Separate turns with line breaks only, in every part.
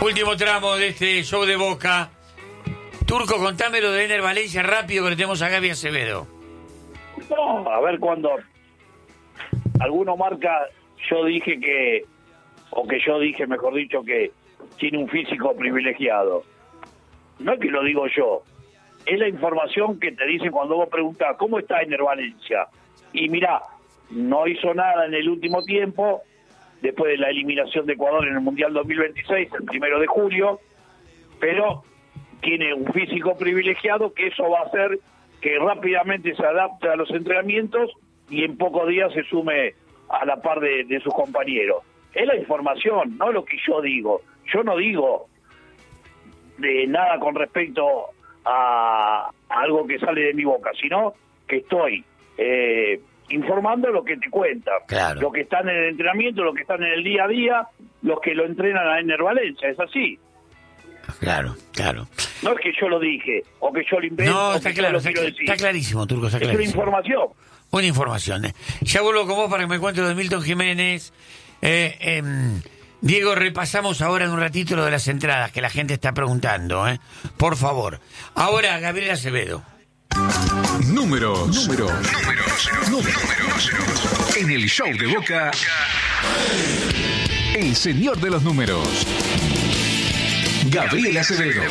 Último tramo de este show de Boca. Turco, contame lo de Ener Valencia rápido, que le tenemos a Gaby Acevedo.
No, a ver cuando alguno marca, yo dije, mejor dicho, que tiene un físico privilegiado. No es que lo digo yo, es la información que te dicen cuando vos preguntás, ¿cómo está Ener Valencia? Y mirá, no hizo nada en el último tiempo, después de la eliminación de Ecuador en el Mundial 2026, el 1 de julio, pero tiene un físico privilegiado que eso va a hacer que rápidamente se adapte a los entrenamientos y en pocos días se sume a la par de sus compañeros. Es la información, no lo que yo digo. Yo no digo de nada con respecto a algo que sale de mi boca, sino que estoy informando lo que te cuentan,
claro.
Los que están en el entrenamiento, los que están en el día a día, los que lo entrenan a Ener Valencia, es así.
Claro, claro.
No es que yo lo dije, o que yo lo inventé.
No, está claro, está clarísimo, Turco, está clarísimo.
Es una información.
Una información. Ya vuelvo con vos para que me cuentes lo de Milton Jiménez. Diego, repasamos ahora en un ratito lo de las entradas, que la gente está preguntando, por favor. Ahora, Gabriel Acevedo.
Números. En el show de Boca, el señor de los números, Gabriel Acevedo.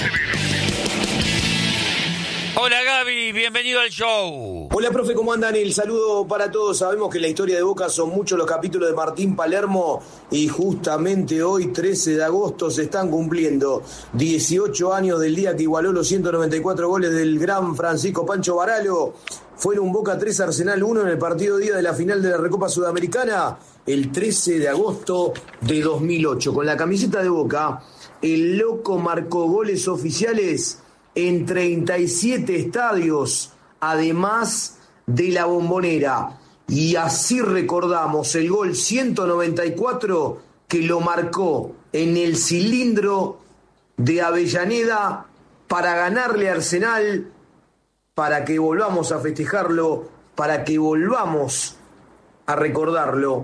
Hola Gaby, bienvenido al show.
Hola profe, ¿cómo andan? El saludo para todos. Sabemos que en la historia de Boca son muchos los capítulos de Martín Palermo y justamente hoy, 13 de agosto, se están cumpliendo 18 años del día que igualó los 194 goles del gran Francisco Pancho Varalo. Fue en un Boca 3 Arsenal 1 en el partido día de la final de la Recopa Sudamericana, el 13 de agosto de 2008. Con la camiseta de Boca, el Loco marcó goles oficiales en 37 estadios, además de la Bombonera. Y así recordamos el gol 194 que lo marcó en el cilindro de Avellaneda para ganarle a Arsenal, para que volvamos a festejarlo, para que volvamos a recordarlo.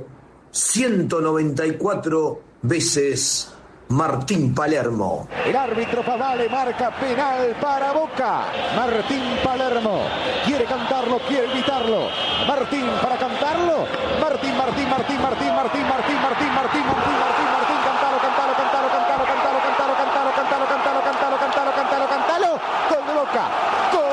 194 veces Martín Palermo.
El árbitro Favale marca penal para Boca. Martín Palermo quiere cantarlo, quiere gritarlo. Martín para cantarlo. Martín, cantalo. Gol de Boca. Gol